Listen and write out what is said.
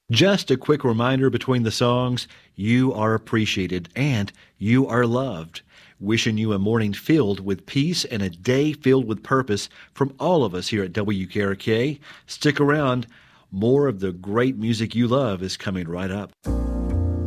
Just a quick reminder between the songs, you are appreciated and you are loved. Wishing you a morning filled with peace and a day filled with purpose from all of us here at WKRK. Stick around. More of the great music you love is coming right up.